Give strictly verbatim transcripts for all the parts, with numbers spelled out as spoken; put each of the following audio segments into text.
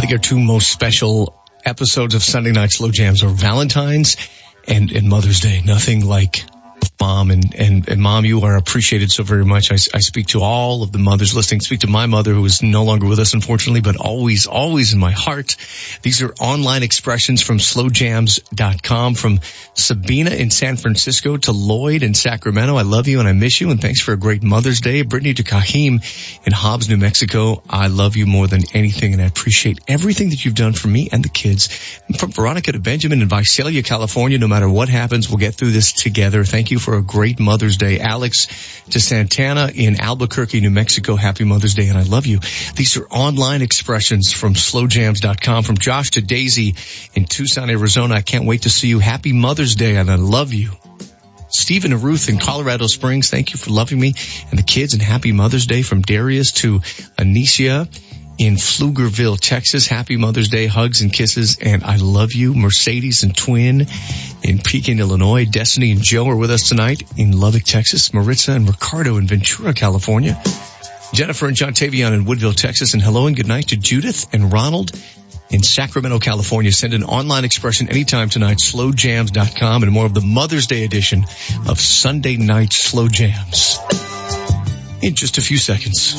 think our two most special episodes of Sunday Night Slow Jams are Valentine's and, and Mother's Day. Nothing like Mom, and, and, and Mom, you are appreciated so very much. I, I speak to all of the mothers listening. Speak to my mother, who is no longer with us, unfortunately, but always, always in my heart. These are online expressions from slow jams dot com, from Sabina in San Francisco to Lloyd in Sacramento. I love you and I miss you, and thanks for a great Mother's Day. Brittany to Kahim in Hobbs, New Mexico. I love you more than anything, and I appreciate everything that you've done for me and the kids. And from Veronica to Benjamin in Visalia, California, no matter what happens, we'll get through this together. Thank you for a great Mother's Day. Alex to Santana in Albuquerque, New Mexico. Happy Mother's Day, and I love you. These are online expressions from slow jams dot com. From Josh to Daisy in Tucson, Arizona. I can't wait to see you. Happy Mother's Day, and I love you. Stephen and Ruth in Colorado Springs. Thank you for loving me and the kids, and happy Mother's Day. From Darius to Anicia in Pflugerville, Texas. Happy Mother's Day. Hugs and kisses, and I love you. Mercedes and Twin in Pekin, Illinois. Destiny and Joe are with us tonight in Lubbock, Texas. Maritza and Ricardo in Ventura, California. Jennifer and John Tavion in Woodville, Texas. And hello and good night to Judith and Ronald in Sacramento, California. Send an online expression anytime tonight, slow jams dot com, and more of the Mother's Day edition of Sunday Night Slow Jams in just a few seconds.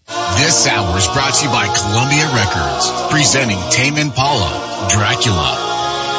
This hour is brought to you by Columbia Records, presenting Tame Impala, Dracula.